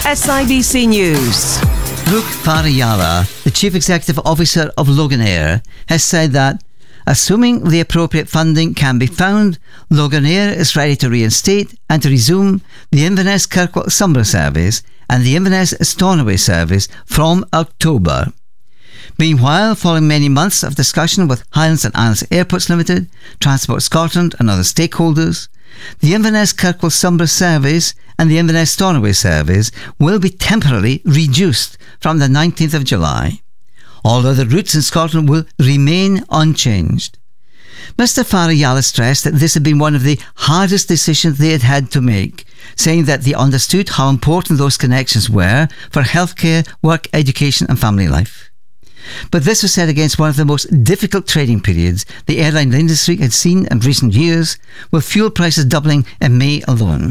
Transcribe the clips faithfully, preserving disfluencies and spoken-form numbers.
S I B C News. Brooke Farayala, the Chief Executive Officer of Loganair, has said that, assuming the appropriate funding can be found, Loganair is ready to reinstate and to resume the Inverness Kirkwall Sombra service and the Inverness Stornoway service from October. Meanwhile, following many months of discussion with Highlands and Islands Airports Limited, Transport Scotland and other stakeholders, the Inverness Kirkwall Sombra service and the Inverness Stornoway service will be temporarily reduced from the nineteenth of July. All other routes in Scotland will remain unchanged. Mister Farayala stressed that this had been one of the hardest decisions they had had to make, saying that they understood how important those connections were for healthcare, work, education and family life. But this was set against one of the most difficult trading periods the airline industry had seen in recent years, with fuel prices doubling in May alone.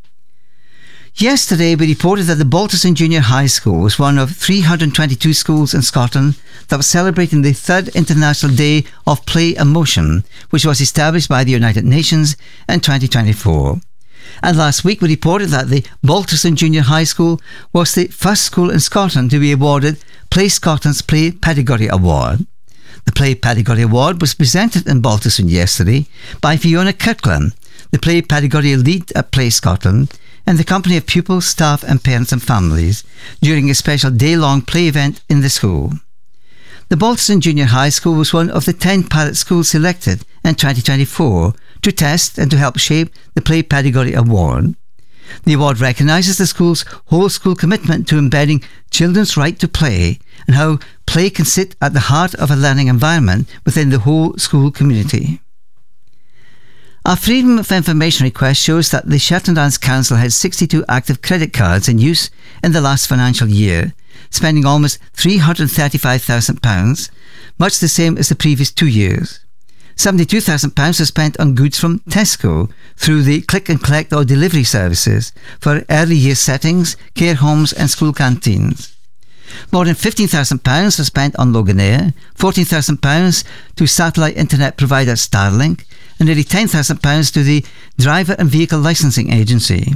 Yesterday, we reported that the Balterson Junior High School was one of three hundred twenty-two schools in Scotland that was celebrating the third International Day of Play and Motion, which was established by the United Nations in twenty twenty-four. And last week we reported that the Balterson Junior High School was the first school in Scotland to be awarded Play Scotland's Play Pedagogy Award. The Play Pedagogy Award was presented in Balterson yesterday by Fiona Kirkland, the Play Pedagogy Lead at Play Scotland, in the company of pupils, staff and parents and families during a special day-long play event in the school. The Balterson Junior High School was one of the ten pilot schools selected in twenty twenty-four to test and to help shape the Play Pedagogy Award. The award recognises the school's whole school commitment to embedding children's right to play and how play can sit at the heart of a learning environment within the whole school community. Our Freedom of Information request shows that the Shetland Islands Council had sixty-two active credit cards in use in the last financial year, spending almost three hundred thirty-five thousand pounds, much the same as the previous two years. seventy-two thousand pounds was spent on goods from Tesco through the click and collect or delivery services for early year settings, care homes and school canteens. More than fifteen thousand pounds was spent on Loganair, fourteen thousand pounds to satellite internet provider Starlink, and nearly ten thousand pounds to the Driver and Vehicle Licensing Agency.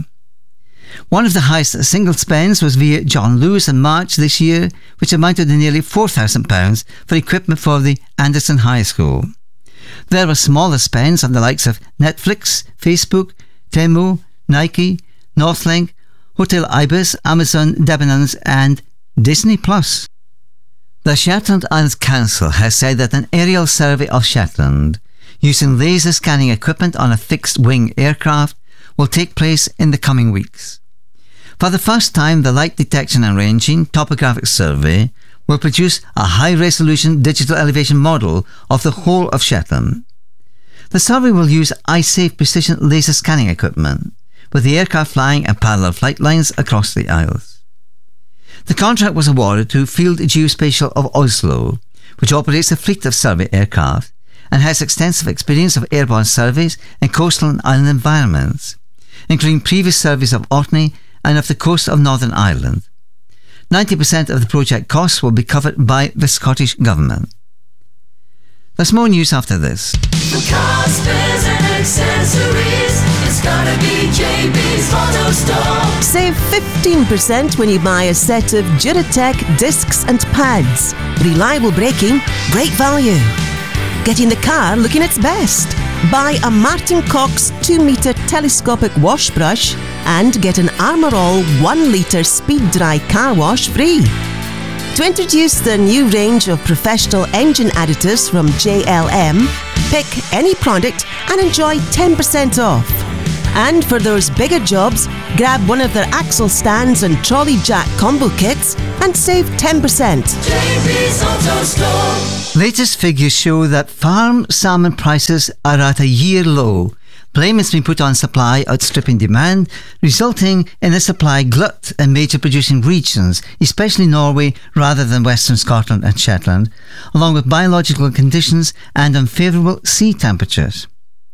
One of the highest single spends was via John Lewis in March this year, which amounted to nearly four thousand pounds for equipment for the Anderson High School. There were smaller spends on the likes of Netflix, Facebook, Temu, Nike, Northlink, Hotel Ibis, Amazon, Debenhams and Disney Plus. The Shetland Islands Council has said that an aerial survey of Shetland using laser scanning equipment on a fixed-wing aircraft will take place in the coming weeks. For the first time, the Light Detection and Ranging Topographic Survey will produce a high-resolution digital elevation model of the whole of Shetland. The survey will use eye-safe precision laser scanning equipment, with the aircraft flying in parallel flight lines across the Isles. The contract was awarded to Field Geospatial of Oslo, which operates a fleet of survey aircraft and has extensive experience of airborne surveys in coastal and island environments, including previous surveys of Orkney and of the coast of Northern Ireland. ninety percent of the project costs will be covered by the Scottish Government. There's more news after this. For cars, spares and accessories, it's gotta be J B's Auto Store. Save fifteen percent when you buy a set of Duratec discs and pads. Reliable braking, great value. Getting the car looking its best. Buy a Martin Cox two metre telescopic wash brush and get an Armour All one litre speed dry car wash free. To introduce the new range of professional engine additives from J L M, pick any product and enjoy ten percent off. And for those bigger jobs, grab one of their axle stands and trolley jack combo kits and save ten percent. J B's Auto Store. Latest figures show that farm salmon prices are at a year low. Blame has been put on supply outstripping demand, resulting in a supply glut in major producing regions, especially Norway rather than Western Scotland and Shetland, along with biological conditions and unfavourable sea temperatures.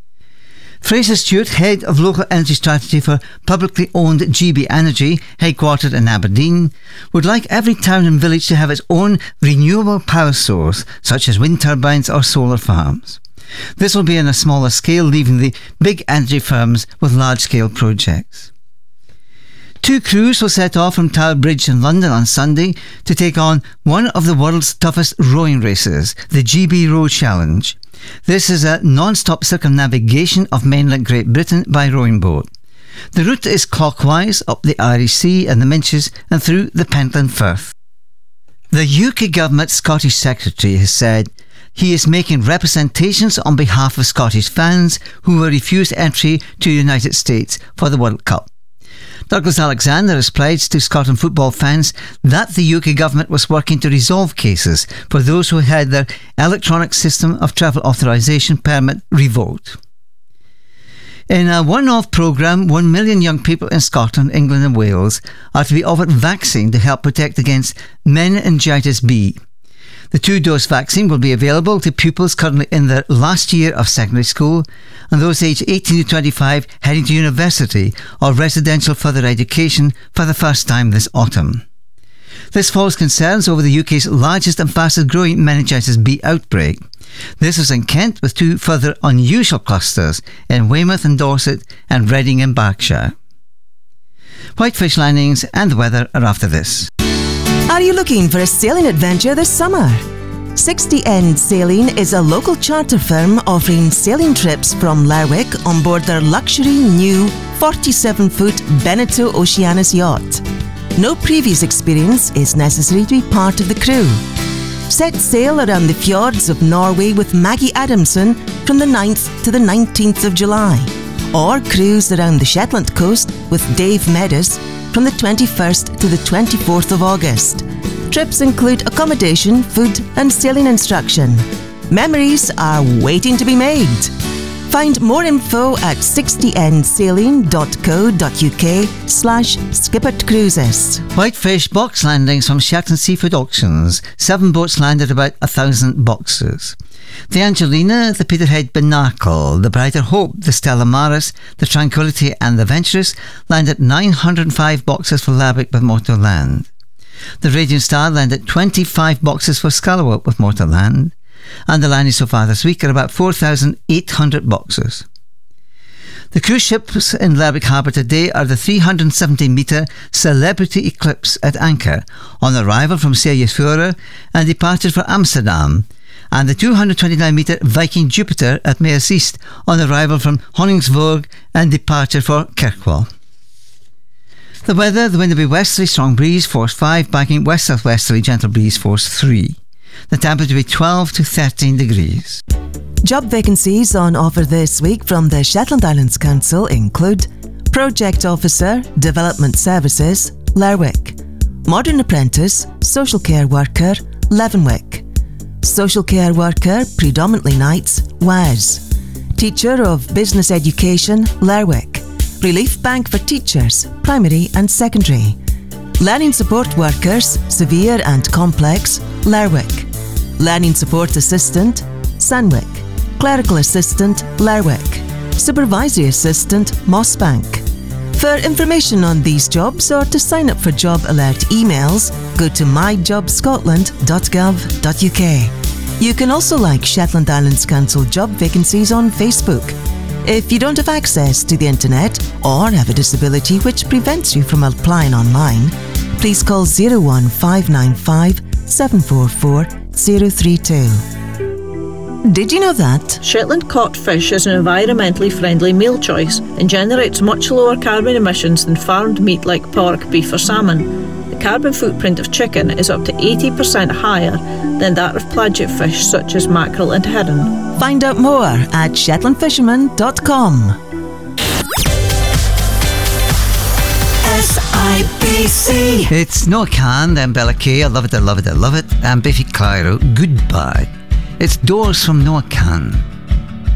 Fraser Stewart, Head of Local Energy Strategy for publicly owned G B Energy, headquartered in Aberdeen, would like every town and village to have its own renewable power source, such as wind turbines or solar farms. This will be on a smaller scale, leaving the big energy firms with large-scale projects. Two crews will set off from Tower Bridge in London on Sunday to take on one of the world's toughest rowing races, the G B Row Challenge. This is a non-stop circumnavigation of mainland Great Britain by rowing boat. The route is clockwise up the Irish Sea and the Minches and through the Pentland Firth. The U K Government Scottish Secretary has said he is making representations on behalf of Scottish fans who were refused entry to the United States for the World Cup. Douglas Alexander has pledged to Scotland football fans that the U K Government was working to resolve cases for those who had their electronic system of travel authorisation permit revoked. In a one-off programme, one million young people in Scotland, England and Wales are to be offered vaccine to help protect against meningitis B. The two-dose vaccine will be available to pupils currently in their last year of secondary school and those aged eighteen to twenty-five heading to university or residential further education for the first time this autumn. This follows concerns over the U K's largest and fastest growing meningitis B outbreak. This was in Kent with two further unusual clusters in Weymouth and Dorset and Reading in Berkshire. Whitefish landings and the weather are after this. Are you looking for a sailing adventure this summer? sixty End Sailing is a local charter firm offering sailing trips from Lerwick on board their luxury new forty-seven foot Beneteau Oceanus yacht. No previous experience is necessary to be part of the crew. Set sail around the fjords of Norway with Maggie Adamson from the ninth to the nineteenth of July, or cruise around the Shetland coast with Dave Meadows from the twenty-first to the twenty-fourth of August. Trips include accommodation, food and sailing instruction. Memories are waiting to be made. Find more info at sixty end sailing dot co dot uk slash skippered cruises. Whitefish box landings from Shetland Seafood Auctions. Seven boats landed about a thousand boxes. The Angelina, the Peterhead Binacle, the Brighter Hope, the Stella Maris, the Tranquility and the Venturous landed nine hundred five boxes for Lerwick with Motorland. The Radiant Star landed twenty-five boxes for Scallowop with Motorland. And the landings so far this week are about four thousand eight hundred boxes. The cruise ships in Lerwick Harbour today are the three hundred seventy metre Celebrity Eclipse at anchor on arrival from Seyðisfjörður and departure for Amsterdam, and the two hundred twenty-nine metre Viking Jupiter at Maersk East on arrival from Honningsvåg and departure for Kirkwall. The weather, the wind will be westerly strong breeze force five, backing west southwesterly gentle breeze force three. The temperature will be twelve to thirteen degrees. Job vacancies on offer this week from the Shetland Islands Council include Project Officer, Development Services, Lerwick; Modern Apprentice, Social Care Worker, Leavenwick; Social Care Worker, predominantly nights, W A S; Teacher of Business Education, Lerwick; Relief Bank for Teachers, Primary and Secondary; Learning Support Workers, Severe and Complex, Lerwick; Learning Support Assistant, Sandwick; Clerical Assistant, Lerwick; Supervisory Assistant, Mossbank. For information on these jobs or to sign up for job alert emails, go to my job scotland dot gov dot uk. You can also like Shetland Islands Council job vacancies on Facebook. If you don't have access to the internet or have a disability which prevents you from applying online, please call zero one five nine five seven four four zero three two. Did you know that Shetland caught fish is an environmentally friendly meal choice and generates much lower carbon emissions than farmed meat like pork, beef or salmon? The carbon footprint of chicken is up to eighty percent higher than that of pelagic fish such as mackerel and herring. Find out more at shetland fisherman dot com. S I B C. It's Noah Khan, then Bella Kay, I love it, I love it, I love it, and Biffy Clyro, goodbye. It's Doors from Noah Khan.